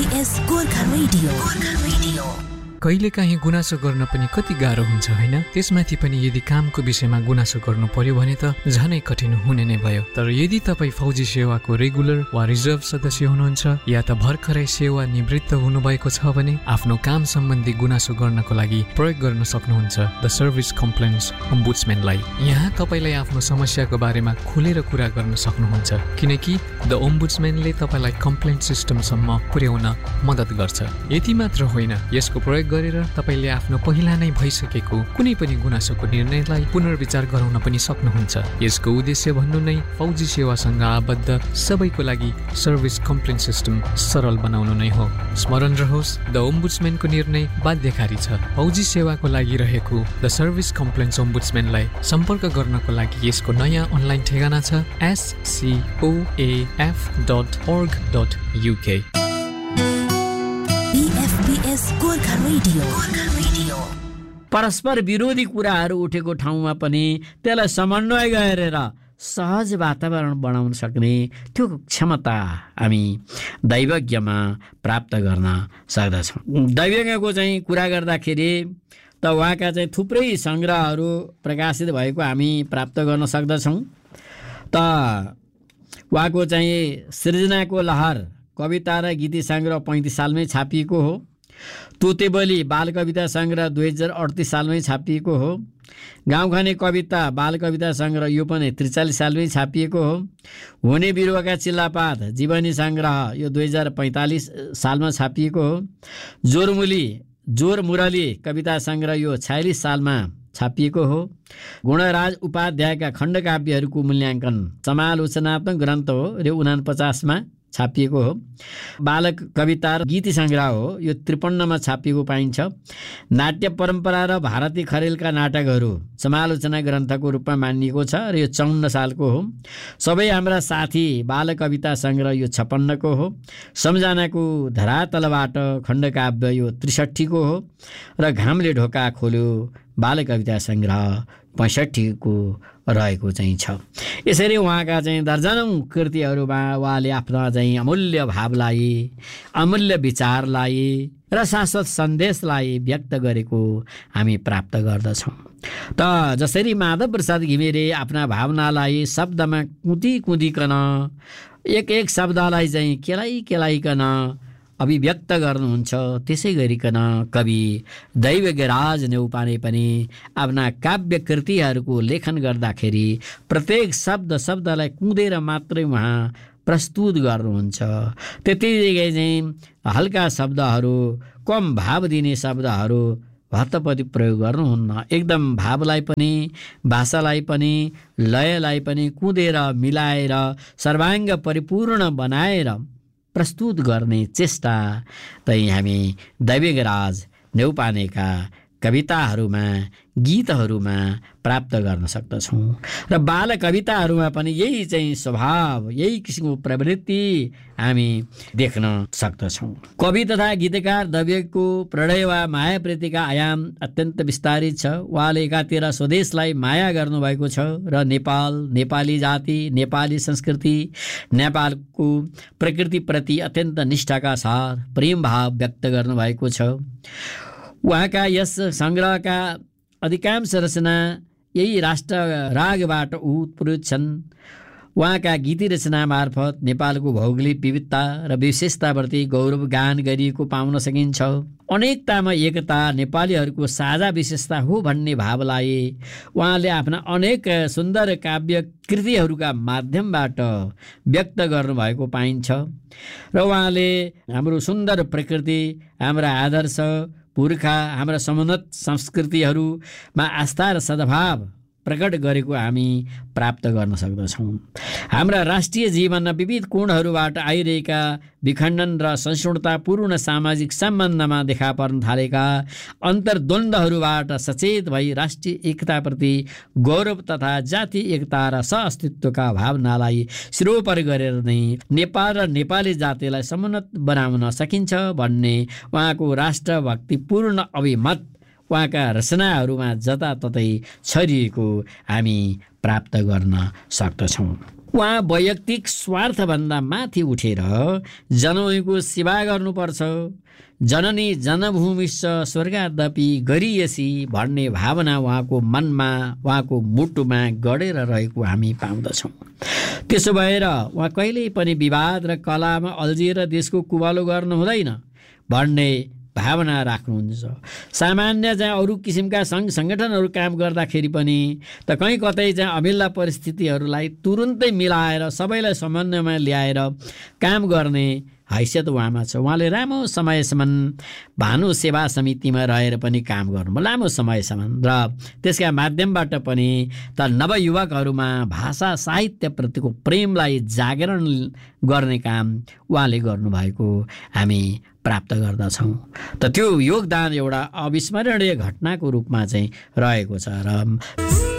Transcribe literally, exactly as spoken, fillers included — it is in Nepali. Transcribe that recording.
FPS Gorkha radio Gorkha radio. कहिलेकाहीँ गुनासो गर्न पनि कति गाह्रो हुन्छ होइन? त्यसमाथि पनि यदि कामको विषयमा गुनासो गर्नु पर्यो भने त झनै कठिन हुने नै भयो। तर यदि तपाईँ फौजी सेवाको रेगुलर वा रिजर्भ सदस्य हुनुहुन्छ या त भर्खरै सेवा निवृत्त हुनुभएको छ भने आफ्नो काम सम्बन्धी गुनासो गर्नको लागि प्रयोग गर्न सक्नुहुन्छ द सर्भिस कम्प्लेन्स ओम्बुड्सम्यानलाई। यहाँ तपाईँलाई आफ्नो समस्याको बारेमा खुलेर कुरा गर्न सक्नुहुन्छ, किनकि द ओम्बुड्सम्यानले तपाईँलाई कम्प्लेन्ट सिस्टमसम्म पुर्याउन मद्दत गर्छ। यति मात्र होइन, यसको प्रयोग गरेर तपाईले आफ्नो पहिला नै भइसकेको कुनै पनि गुनासोको निर्णयलाई पुनर्विचार गराउन पनि सक्नुहुन्छ। यसको उद्देश्य भन्नु नै फौजी सेवासँग आबद्ध सबैको लागि सर्भिस कम्प्लेन्ट सिस्टम सरल बनाउनु नै हो। स्मरण रहोस्, द ओम्बुड्सम्यानको निर्णय बाध्यकारी छ। फौजी सेवाको लागि रहेको द सर्भिस कम्प्लेन्ट्स ओम्बुड्सम्यानलाई सम्पर्क गर्नको लागि यसको नयाँ अनलाइन ठेगाना छ S C oh A F dot org dot uk। Gorkha radio Gorkha radio. परस्पर विरोधी कुराहरू उठेको ठाउँमा पनि त्यसलाई समन्वय गरेर सहज वातावरण बनाउन सक्ने त्यो क्षमता हामी दैवज्ञमा प्राप्त गर्न सक्दछौँ। दैवज्ञको चाहिँ कुरा गर्दाखेरि त उहाँका चाहिँ थुप्रै सङ्ग्रहहरू प्रकाशित भएको हामी प्राप्त गर्न सक्दछौँ। त उहाँको चाहिँ सृजनाको लहर कविता र गीति सङ्ग्रह पैँतिस सालमै छापिएको हो। तोतेबली बाल कविता सङ्ग्रह दुई हजार अडतिस सालमै छापिएको हो। गाउँखाने कविता बाल कविता सङ्ग्रह यो पनि त्रिचालिस सालमै छापिएको हो। हुने बिरुवाका चिल्लापात जीवनी सङ्ग्रह यो दुई हजार पैँतालिस सालमा छापिएको हो। जोरमुली जोर मुरली कविता सङ्ग्रह यो छयालिस सालमा छापिएको हो। गुणराज उपाध्यायका खण्डकाव्यहरूको मूल्याङ्कन समालोचनात्मक ग्रन्थ हो र उनापचासमा छापिएको हो। बालक कविता र गीति सङ्ग्रह हो यो त्रिपन्नमा छापिएको पाइन्छ। नाट्य परम्परा र भारती खरेलका नाटकहरू समालोचना ग्रन्थको रूपमा मानिएको छ र यो चौन्न सालको हो। सबै हाम्रा साथी बाल कविता सङ्ग्रह यो छप्पन्नको हो। सम्झनाको धरातलबाट खण्डकाव्य यो त्रिसठीको हो र घामले ढोका खोल्यो बाल कविता सङ्ग्रह पैँसठीको रहेको चाहिँ छ। यसरी उहाँका चाहिँ दर्जनौँ कृतिहरूमा उहाँले आफ्ना चाहिँ अमूल्य भावलाई, अमूल्य विचारलाई र शाश्वत सन्देशलाई व्यक्त गरेको हामी प्राप्त गर्दछौँ। त जसरी माधव प्रसाद घिमिरे आफ्ना भावनालाई शब्दमा कुदी कुदिकन एक एक शब्दलाई चाहिँ केलाइ केलाइकन अभिव्यक्त गर्नुहुन्छ, त्यसै गरिकन कवि दैवज्ञराज नेउपाने पनि आफ्ना काव्य कृतिहरूको लेखन गर्दाखेरि प्रत्येक शब्द शब्दलाई कुँदेर मात्रै उहाँ प्रस्तुत गर्नुहुन्छ। त्यतिकै चाहिँ हल्का शब्दहरू, कम भाव दिने शब्दहरू भत्तपति प्रयोग गर्नुहुन्न। एकदम भावलाई पनि, भाषालाई पनि, लयलाई पनि कुँदेर मिलाएर सर्वाङ्ग परिपूर्ण बनाएर प्रस्तुत गर्ने चेष्टा चाहिँ हामी दैवज्ञराज नेउपानेका कविताहरूमा, गीतहरूमा प्राप्त गर्न सक्दछौँ। र बाल कविताहरूमा पनि यही चाहिँ स्वभाव, यही किसिमको प्रवृत्ति हामी देख्न सक्दछौँ। कवि तथा गीतकार दैवज्ञको प्रणय वा मायाप्रतिका आयाम अत्यन्त विस्तारित छ। उहाँले एकातिर स्वदेशलाई माया गर्नुभएको छ र नेपाल, नेपाली जाति, नेपाली संस्कृति, नेपालको प्रकृतिप्रति अत्यन्त निष्ठाका साथ प्रेम भाव व्यक्त गर्नुभएको छ। उहाँका यस सङ्ग्रहका अधिकांश रचना यही राष्ट्र रागबाट उत्प्रेरित छन्। उहाँका गीति रचना मार्फत नेपालको भौगोलिक विविधता र विशेषताप्रति गौरव गान गरिएको पाउन सकिन्छ। अनेकतामा एकता नेपालीहरूको साझा विशेषता हो भन्ने भावलाई उहाँले आफ्ना अनेक सुन्दर काव्य कृतिहरूका माध्यमबाट व्यक्त गर्नुभएको पाइन्छ। र उहाँले हाम्रो सुन्दर प्रकृति, हाम्रा आदर्श, पुर्खा, हाम्रा समुन्नत संस्कृतिहरूमा आस्था र सद्भाव प्रकट गरेको हामी प्राप्त गर्न सक्दछौँ। हाम्रा राष्ट्रिय जीवनमा विविध कोणहरूबाट आइरहेका विखण्डन र सहिष्णुतापूर्ण सामाजिक सम्बन्धमा देखा पर्न थालेका अन्तर्द्वन्द्वहरूबाट सचेत भई राष्ट्रिय एकताप्रति गौरव तथा जातीय एकता र सहअस्तित्वका भावनालाई सिरोपर गरेर नै नेपाल र नेपाली जातिलाई समुन्नत बनाउन सकिन्छ भन्ने उहाँको राष्ट्रभक्तिपूर्ण अभिमत उहाँका रचनाहरूमा जताततै छरिएको हामी प्राप्त गर्न सक्दछौँ। उहाँ वैयक्तिक स्वार्थभन्दा माथि उठेर जनौको सेवा गर्नुपर्छ। जननी जनभूमिश्च स्वर्गादपि गरियसी भन्ने भावना उहाँको मनमा, उहाँको मुटुमा गडेर रहेको हामी पाउँदछौँ। त्यसो भएर उहाँ कहिल्यै पनि विवाद र कलामा अल्झिएर देशको कुवालो गर्नु हुँदैन भन्ने भावना राख्नुहुन्छ। सामान्य चाहिँ अरू किसिमका सङ्घ सङ्गठनहरू काम गर्दाखेरि पनि त कहीँ कतै चाहिँ अमिल्ला परिस्थितिहरूलाई तुरुन्तै मिलाएर सबैलाई समन्वयमा ल्याएर काम गर्ने हैसियत उहाँमा छ। उहाँले लामो समयसम्म भानु सेवा समितिमा रहेर पनि काम गर्नुभयो, लामो समयसम्म, र त्यसका माध्यमबाट पनि त नवयुवकहरूमा भाषा साहित्यप्रतिको प्रेमलाई जागरण गर्ने काम उहाँले गर्नुभएको हामी प्राप्त गर्दछौँ। त त्यो योगदान एउटा अविस्मरणीय घटनाको रूपमा चाहिँ रहेको छ। र